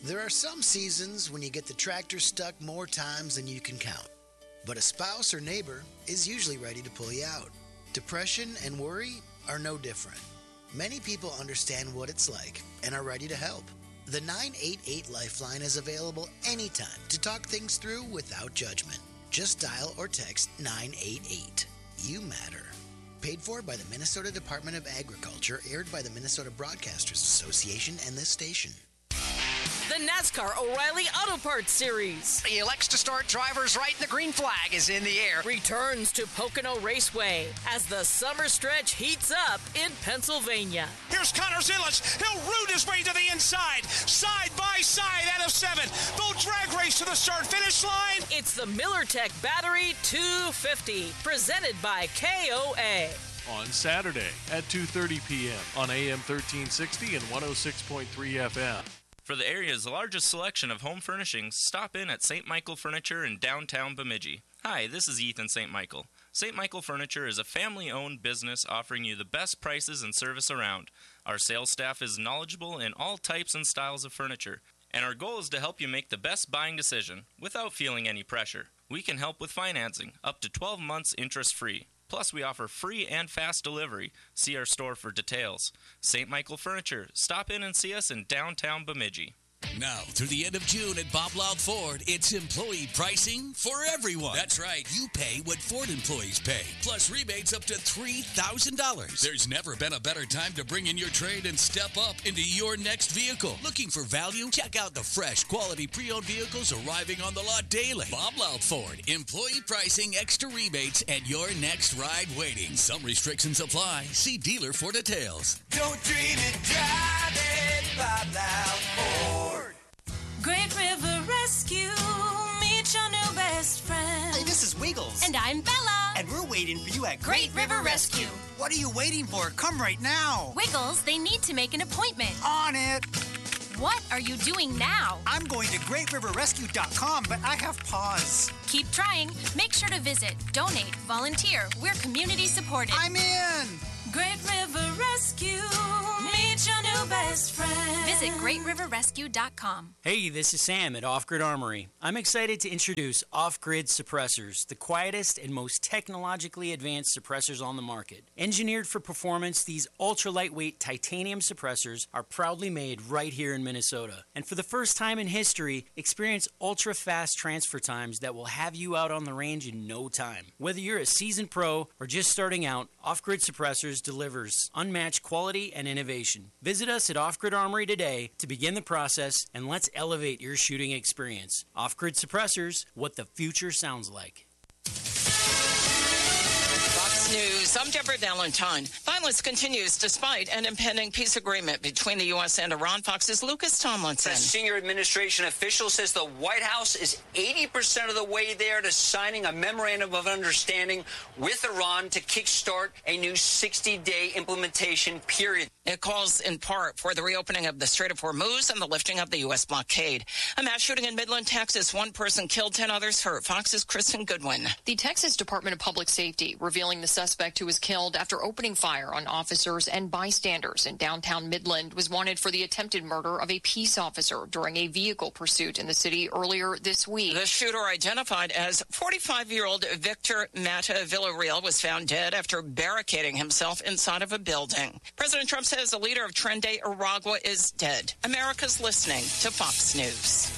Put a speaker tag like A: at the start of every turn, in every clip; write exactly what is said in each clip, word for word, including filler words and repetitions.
A: There are some seasons when you get the tractor stuck more times than you can count. But a spouse or neighbor is usually ready to pull you out. Depression and worry are no different. Many people understand what it's like and are ready to help. The nine eight eight Lifeline is available anytime to talk things through without judgment. Just dial or text nine eight eight. You matter. Paid for by the Minnesota Department of Agriculture, aired by the Minnesota Broadcasters Association and this station.
B: The NASCAR O'Reilly Auto Parts Series.
C: The elects to start drivers right, and the green flag is in the air.
B: Returns to Pocono Raceway as the summer stretch heats up in Pennsylvania.
D: Here's Connor Zillich. He'll root his way to the inside. Side by side out of seven. They'll drag race to the start-finish line.
B: It's the MillerTech Battery two fifty, presented by K O A.
E: On Saturday at two thirty p.m. on A M thirteen sixty and one oh six point three F M.
F: For the area's largest selection of home furnishings, stop in at Saint Michael Furniture in downtown Bemidji. Hi, this is Ethan Saint Michael. Saint Michael Furniture is a family-owned business offering you the best prices and service around. Our sales staff is knowledgeable in all types and styles of furniture, and our goal is to help you make the best buying decision without feeling any pressure. We can help with financing, up to twelve months interest-free. Plus, we offer free and fast delivery. See our store for details. Saint Michael Furniture. Stop in and see us in downtown Bemidji.
G: Now, through the end of June at Bob Loud Ford, it's employee pricing for everyone. That's right. You pay what Ford employees pay, plus rebates up to three thousand dollars. There's never been a better time to bring in your trade and step up into your next vehicle. Looking for value? Check out the fresh, quality pre-owned vehicles arriving on the lot daily. Bob Loud Ford. Employee pricing, extra rebates, and your next ride waiting. Some restrictions apply. See dealer for details.
H: Don't dream it, drive it, Bob Loud Ford.
I: Great River Rescue, meet your new best friend.
C: Hey, this is Wiggles.
I: And I'm Bella.
C: And we're waiting for you at
I: Great, Great River, River Rescue.
C: Rescue. What are you waiting for? Come right now.
I: Wiggles, they need to make an appointment.
C: On it.
I: What are you doing now?
C: I'm going to great river rescue dot com, but I have pause.
I: Keep trying. Make sure to visit, donate, volunteer. We're community supported.
C: I'm in.
I: Great River Rescue, meet your new best friend. Visit great river rescue dot com.
J: Hey, this is Sam at Off Grid Armory. I'm excited to introduce Off Grid Suppressors, the quietest and most technologically advanced suppressors on the market. Engineered for performance, these ultra-lightweight titanium suppressors are proudly made right here in Minnesota. And for the first time in history, experience ultra-fast transfer times that will have you out on the range in no time. Whether you're a seasoned pro or just starting out, Off Grid Suppressors delivers unmatched quality and innovation. Visit us at Off Grid Armory today to begin the process, and let's elevate your shooting experience. Off Grid Suppressors, what the future sounds like.
K: Fox News, I'm Deborah Valentine. Violence continues despite an impending peace agreement between the U S and Iran. Fox's Lucas Tomlinson.
L: A senior administration official says the White House is eighty percent of the way there to signing a memorandum of understanding with Iran to kickstart a new sixty-day implementation period.
K: It calls in part for the reopening of the Strait of Hormuz and the lifting of the U S blockade. A mass shooting in Midland, Texas. One person killed, ten others hurt. Fox's Kristen Goodwin.
M: The Texas Department of Public Safety revealing the suspect who was killed after opening fire on officers and bystanders in downtown Midland was wanted for the attempted murder of a peace officer during a vehicle pursuit in the city earlier this week.
K: The shooter, identified as forty-five-year-old Victor Mata Villarreal, was found dead after barricading himself inside of a building. President Trump says the leader of Tren de Aragua is dead. America's listening to Fox News.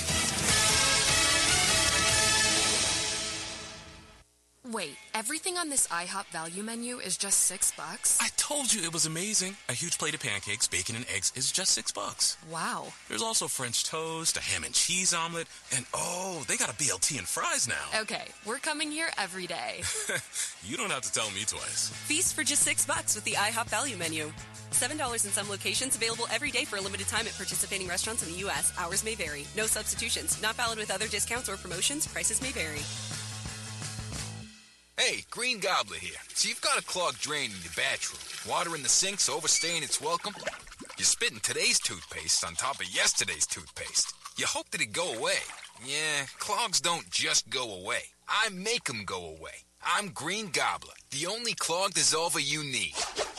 N: Wait, everything on this IHOP value menu is just six bucks?
O: I told you it was amazing. A huge plate of pancakes, bacon, and eggs is just six bucks.
N: Wow.
O: There's also French toast, a ham and cheese omelet, and oh, they got a B L T and fries now.
N: Okay, we're coming here every day.
O: You don't have to tell me twice.
P: Feast for just six bucks with the IHOP value menu. seven dollars in some locations, available every day for a limited time at participating restaurants in the U S. Hours may vary. No substitutions. Not valid with other discounts or promotions. Prices may vary.
Q: Hey, Green Gobbler here. So you've got a clogged drain in your bathroom. Water in the sink's overstaying its welcome. You're spitting today's toothpaste on top of yesterday's toothpaste. You hope that it go away. Yeah, clogs don't just go away. I make them go away. I'm Green Gobbler, the only clog dissolver you need.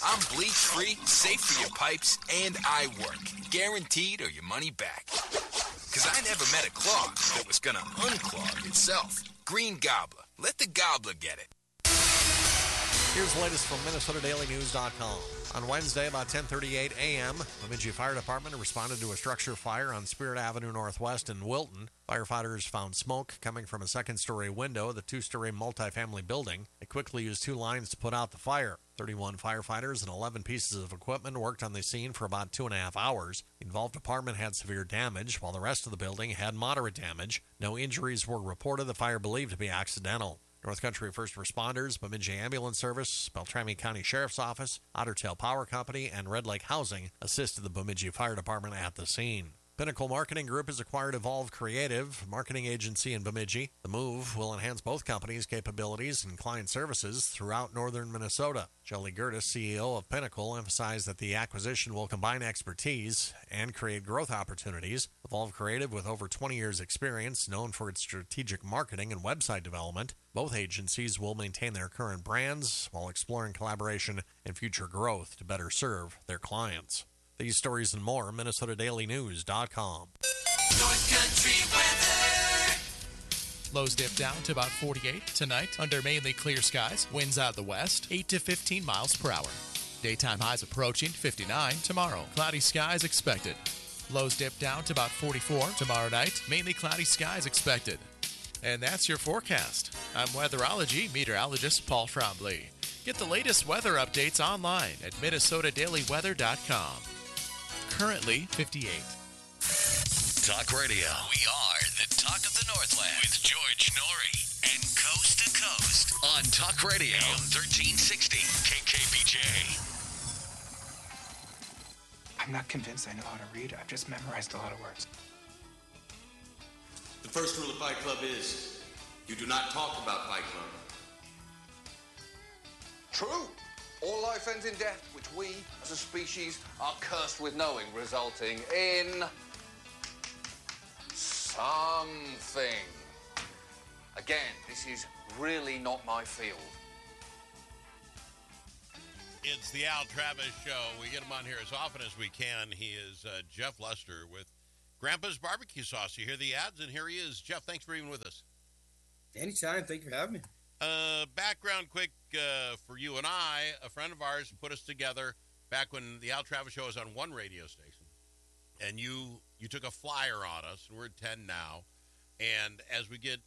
Q: I'm bleach-free, safe for your pipes, and I work. Guaranteed or your money back. Because I never met a clog that was going to unclog itself. Green Gobbler. Let the gobbler get it.
R: Here's the latest from Minnesota Daily News dot com. On Wednesday, about ten thirty-eight a.m., Bemidji Fire Department responded to a structure fire on Spirit Avenue Northwest in Wilton. Firefighters found smoke coming from a second-story window of the two-story multifamily building. They quickly used two lines to put out the fire. thirty-one firefighters and eleven pieces of equipment worked on the scene for about two and a half hours. The involved apartment had severe damage, while the rest of the building had moderate damage. No injuries were reported. The fire believed to be accidental. North Country First Responders, Bemidji Ambulance Service, Beltrami County Sheriff's Office, Otter Tail Power Company, and Red Lake Housing assisted the Bemidji Fire Department at the scene. Pinnacle Marketing Group has acquired Evolve Creative, marketing agency in Bemidji. The move will enhance both companies' capabilities and client services throughout northern Minnesota. Shelley Gertis, C E O of Pinnacle, emphasized that the acquisition will combine expertise and create growth opportunities. Evolve Creative, with over twenty years' experience, known for its strategic marketing and website development. Both agencies will maintain their current brands while exploring collaboration and future growth to better serve their clients. These stories and more, Minnesota Daily News dot com.
H: North Country weather.
S: Lows dip down to about forty-eight tonight under mainly clear skies. Winds out of the west, eight to fifteen miles per hour. Daytime highs approaching fifty-nine tomorrow. Cloudy skies expected. Lows dip down to about forty-four tomorrow night. Mainly cloudy skies expected. And that's your forecast. I'm weatherology meteorologist Paul Frombley. Get the latest weather updates online at Minnesota Daily Weather dot com. Currently fifty-eight.
G: Talk Radio. We are the talk of the Northland with George Norrie and Coast to Coast on Talk Radio A M thirteen sixty K K B J.
T: I'm not convinced I know how to read. I've just memorized a lot of words.
U: The first rule of Fight Club is you do not talk about Fight Club.
V: True. All life ends in death, which we, as a species, are cursed with knowing, resulting in something. Again, this is really not my field.
W: It's the Al Travis Show. We get him on here as often as we can. He is uh, Jeff Lester with Grandpa's Barbecue Sauce. You hear the ads, and here he is. Jeff, thanks for being with us.
X: Anytime. Thank you for having me.
W: Uh, background quick uh, for you and I. A friend of ours put us together back when the Al Travis Show was on one radio station. And you you took a flyer on us, and we're at ten now. And as we get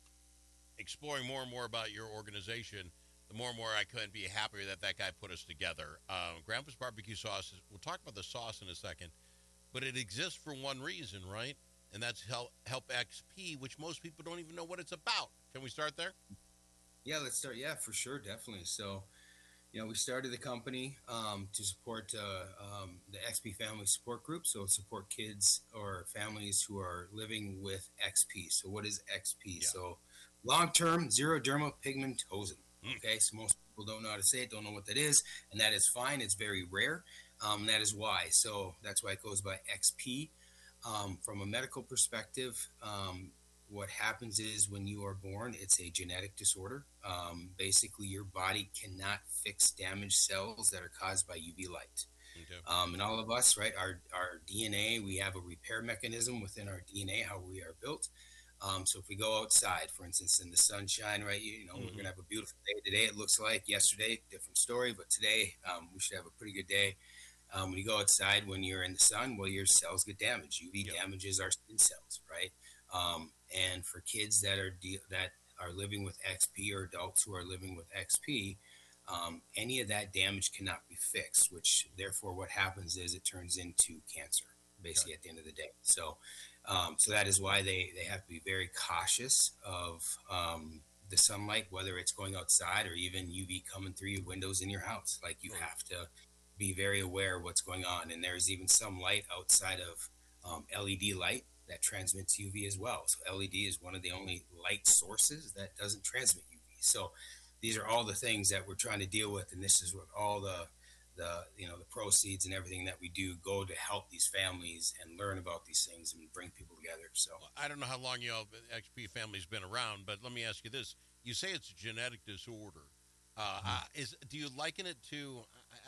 W: exploring more and more about your organization, the more and more I couldn't be happier that that guy put us together. Uh, Grandpa's Barbecue Sauce, we'll talk about the sauce in a second, but it exists for one reason, right? And that's Help, Help X P, which most people don't even know what it's about. Can we start there?
X: Yeah, let's start. Yeah, for sure, definitely. So, you know, we started the company um, to support uh, um, the X P Family Support Group, so support kids or families who are living with X P. So what is X P? Yeah. So long-term xeroderma pigmentosum. Mm. Okay, so most people don't know how to say it, don't know what that is, and that is fine. It's very rare. Um, that is why. So that's why it goes by X P. Um, from a medical perspective, um, what happens is when you are born, it's a genetic disorder. Um, basically, your body cannot fix damaged cells that are caused by U V light. Okay. Um, and all of us, right, our, our D N A, we have a repair mechanism within our D N A, how we are built. Um, so if we go outside, for instance, in the sunshine, right, you, you know, mm-hmm. we're going to have a beautiful day today. It looks like yesterday, different story, but today um, we should have a pretty good day. Um, when you go outside, when you're in the sun, well, your cells get damaged. U V yep. damages our skin cells, right? Um, and for kids that are de- that are living with X P or adults who are living with X P, um, any of that damage cannot be fixed, which therefore what happens is it turns into cancer, basically, okay. at the end of the day. So um, so that is why they, they have to be very cautious of um, the sunlight, whether it's going outside or even U V coming through your windows in your house. Like you have to be very aware of what's going on. And there's even some light outside of um, L E D light that transmits U V as well. So L E D is one of the only light sources that doesn't transmit U V. So these are all the things that we're trying to deal with, and this is what all the the you know the proceeds and everything that we do go to help these families and learn about these things and bring people together. So
W: I don't know how long you know X P family's been around, but let me ask you this: you say it's a genetic disorder. Uh, mm-hmm. uh, is do you liken it to?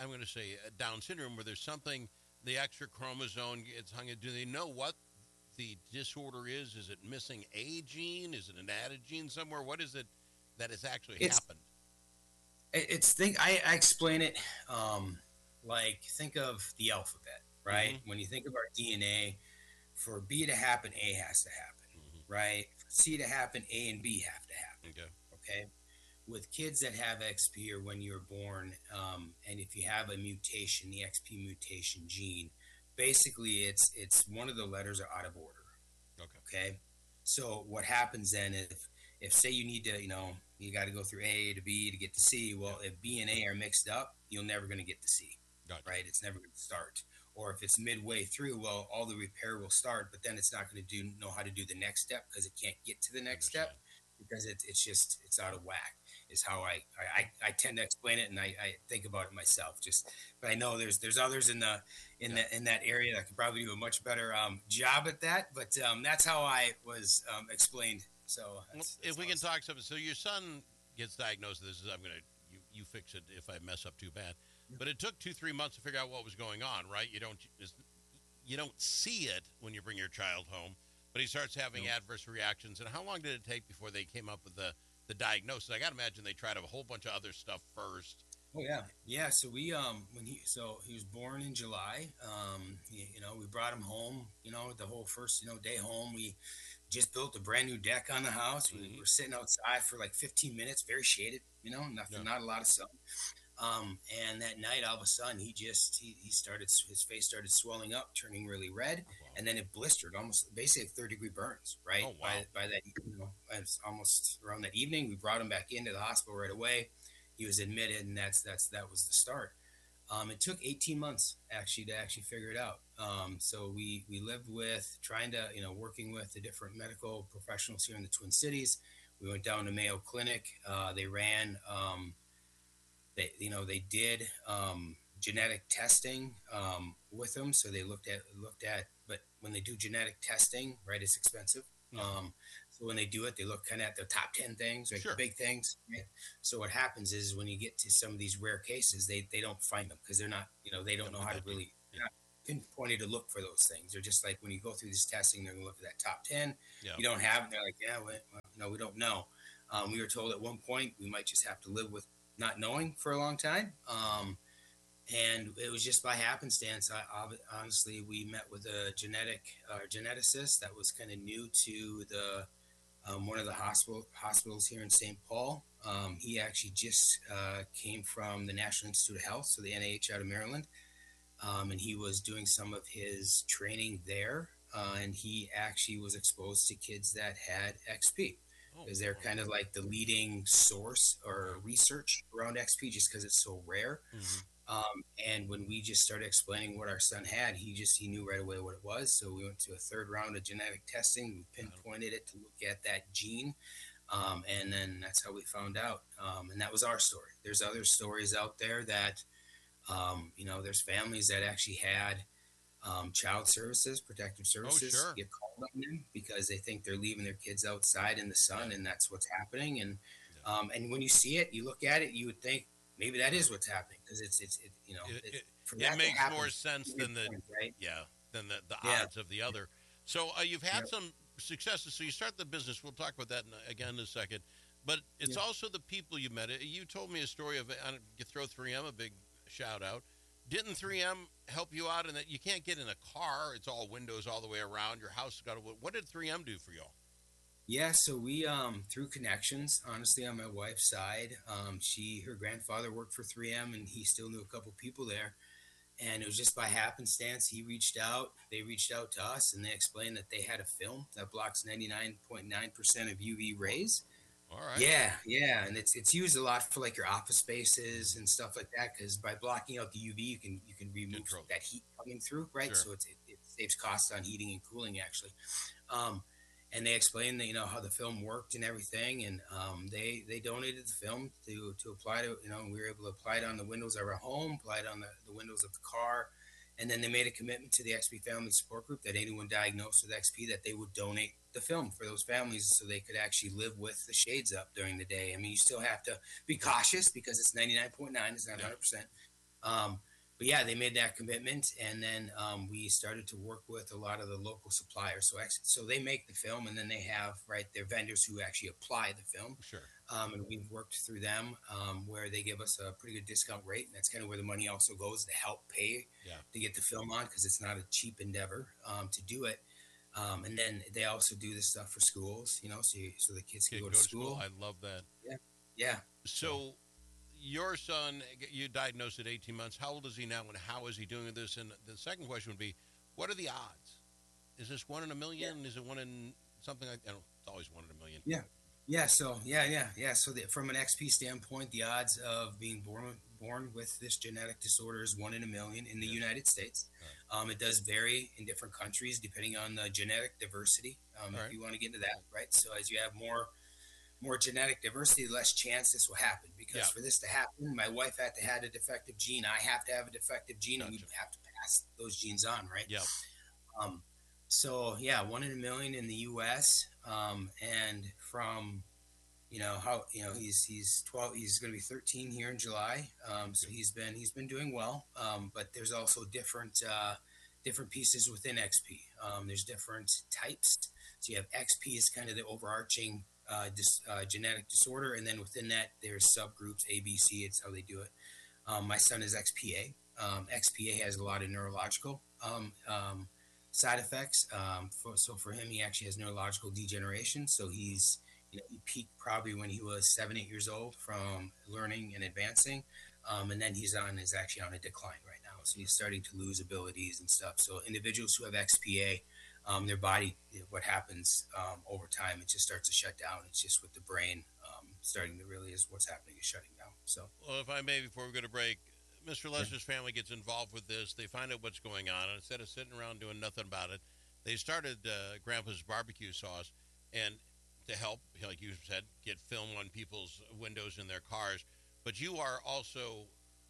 W: I'm going to say uh, Down syndrome, where there's something, the extra chromosome gets hung in. Do they know what the disorder is? Is it missing a gene? Is it an added gene somewhere? What is it that has actually
X: It's-
W: happened?
X: It's think I, I explain it um, like think of the alphabet, right?
W: Mhm.
X: When you think of our D N A, for B to happen, A has to happen, right? For C to happen, A and B have to happen.
W: Okay.
X: Okay. With kids that have X P or when you're born, um, and if you have a mutation, the X P mutation gene, basically it's it's one of the letters are out of order.
W: Okay.
X: Okay. So what happens then if if say you need to, you know, you got to go through A to B to get to C. Well, if B and A are mixed up, you're never going to get to C.
W: Gotcha.
X: Right? It's never going to start. Or if it's midway through, well, all the repair will start, but then it's not going to do know how to do the next step because it can't get to the next step because it, it's just it's out of whack. Is how I, I, I tend to explain it, and I, I think about it myself. Just, but I know there's there's others in the in
W: Yeah.
X: the in that area that could probably do a much better um, job at that. But um, that's how I was um, explained. So
W: Well,
X: that's,
W: if we can talk something, so your son gets diagnosed. This is I'm gonna you, you fix it if I mess up too bad. But it took two three months to figure out what was going on, right? You don't it's- you don't see it when you bring your child home, but he starts having adverse reactions. And how long did it take before they came up with the the diagnosis? I got to imagine they tried a whole bunch of other stuff first.
X: Oh yeah, yeah. So we um when he so he was born in July. Um, you, you know, we brought him home. You know, the whole first you know day home, we just built a brand new deck on the house. We were sitting outside for like fifteen minutes, very shaded. You know, nothing, not a lot of sun. Um, and that night, all of a sudden, he just he, he started his face started swelling up, turning really red, and then it blistered, almost basically third degree burns. Right
W: Oh, wow.
X: by by that you know, it's almost around that evening, we brought him back into the hospital right away. He was admitted, and that's that's that was the start. Um, it took eighteen months actually to actually figure it out. Um, so we we lived with trying to you know working with the different medical professionals here in the Twin Cities. We went down to Mayo Clinic. Uh, they ran. Um, They, you know, they did um, genetic testing um, with them. So they looked at looked at, but when they do genetic testing, right, it's expensive. Um, so when they do it, they look kind of at the top ten things, like
W: Sure.
X: the big things. Right? So what happens is when you get to some of these rare cases, they they don't find them because they're not, you know, they don't know how to really they're not pinpointed to look for those things. They're just like when you go through this testing, they're going to look at that top ten.
W: Yeah.
X: You don't have it. They're like, yeah, well, no, we don't know. Um, we were told at one point we might just have to live with not knowing for a long time. Um, and it was just by happenstance. I, I honestly, we met with a genetic uh, geneticist that was kind of new to the um, one of the hospital hospitals here in Saint Paul. Um, he actually just uh, came from the National Institute of Health, so the N I H out of Maryland, um, and he was doing some of his training there. Uh, and he actually was exposed to kids that had X P. Because they're kind of like the leading source or research around X P just because it's so rare. Um, and when we just started explaining what our son had, he just he knew right away what it was. So we went to a third round of genetic testing. We pinpointed it to look at that gene. Um, and then that's how we found out. Um, and that was our story. There's other stories out there that, um, you know, there's families that actually had Um, child services, protective services,
W: sure.
X: get called on them because they think they're leaving their kids outside in the sun, and that's what's happening. And um, and when you see it, you look at it, you would think maybe that is what's happening because it's it's it, you know
W: It,
X: it,
W: it,
X: for
W: it
X: that to
W: makes more
X: happen,
W: sense
X: to your
W: than the
X: point, right?
W: yeah than the, the
X: Yeah.
W: odds of the other. So uh, you've had
X: Yeah.
W: some successes. So you start the business. We'll talk about that in, again in a second. But it's
X: Yeah.
W: also the people you met. You told me a story of uh, you throw three M a big shout out. Didn't three M help you out in that you can't get in a car? It's all windows all the way around. Your house has got a. What did three M do for y'all?
X: Yeah, so we um through connections, honestly, on my wife's side, um, she her grandfather worked for three M, and he still knew a couple people there. And it was just by happenstance he reached out. They reached out to us, and they explained that they had a film that blocks ninety-nine point nine percent of U V rays.
W: All right.
X: Yeah, yeah, and it's it's used a lot for like your office spaces and stuff like that because by blocking out the U V, you can you can remove
W: Control.
X: that heat coming through, right?
W: Sure.
X: So it's, it, it saves costs on heating and cooling actually. Um, and they explained that, you know, how the film worked and everything, and um, they they donated the film to to apply to, you know, we were able to apply it on the windows of our home, apply it on the, the windows of the car, and then they made a commitment to the X P Family Support Group that anyone diagnosed with X P that they would donate the film for those families so they could actually live with the shades up during the day. I mean, you still have to be cautious because it's ninety-nine point nine, it's not one hundred percent. Um, but yeah, they made that commitment, and then um, we started to work with a lot of the local suppliers. So actually, so they make the film, and then they have right their vendors who actually apply the film.
W: Sure.
X: Um, and we've worked through them um, where they give us a pretty good discount rate, and that's kind of where the money also goes to help pay
W: Yeah.
X: to get the film on, because it's not a cheap endeavor um, to do it. Um, and then they also do this stuff for schools, you know, so you, so the kids can
W: Kid
X: go,
W: go
X: to school.
W: I love that.
X: Yeah, yeah.
W: So, your son, you diagnosed at eighteen months. How old is he now, and how is he doing with this? And the second question would be, what are the odds? Is this one in a million? Yeah. Is it one in something like? I don't. It's always one in a million.
X: Yeah, yeah. So yeah, yeah, yeah. So the, from an X P standpoint, the odds of being born born with this genetic disorder is one in a million in the yes. United States. Right. Um, it does vary in different countries depending on the genetic diversity. Um, if right. you want to get into that, right? So as you have more. more genetic diversity, less chance this will happen. Because yeah. for this to happen, my wife had to have a defective gene. I have to have a defective gene, gotcha. And we have to pass those genes on, right?
W: Yeah.
X: Um, so yeah, one in a million in the U S. Um, and from, you know, how, you know, he's, he's twelve, he's going to be thirteen here in July. Um, so he's been, he's been doing well. Um, but there's also different, uh, different pieces within X P. Um, there's different types. So you have X P is kind of the overarching Uh, dis, uh, genetic disorder, and then within that there's subgroups A, B, C. It's how they do it. Um, my son is X P A. Um, X P A has a lot of neurological um, um, side effects. Um, for, so for him, he actually has neurological degeneration. So he's you know he peaked probably when he was seven, eight years old from learning and advancing, um, and then he's on is actually on a decline right now. So he's starting to lose abilities and stuff. So individuals who have X P A. Um, their body, what happens um, over time, it just starts to shut down. It's just with the brain um, starting to really is what's happening is shutting down. So,
W: well, if I may, before we go to break, Mister Lester's yeah. family gets involved with this. They find out what's going on, and instead of sitting around doing nothing about it, they started uh, Grandpa's barbecue sauce, and to help, like you said, get film on people's windows in their cars. But you are also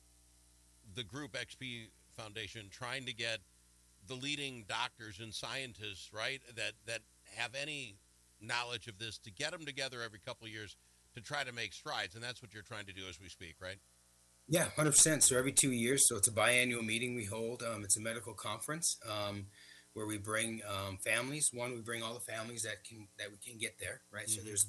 W: the group X P Foundation trying to get the leading doctors and scientists, right, that, that have any knowledge of this, to get them together every couple of years to try to make strides. And that's what you're trying to do as we speak, right?
X: Yeah, one hundred percent. So every two years, so it's a biannual meeting we hold. Um, it's a medical conference um, where we bring um, families. One, we bring all the families that can that we can get there, right? Mm-hmm. So there's